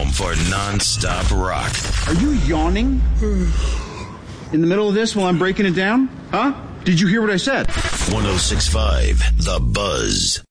home for non-stop rock. Are you yawning in the middle of this while I'm breaking it down? Huh? Did you hear what I said? 106.5 The Buzz.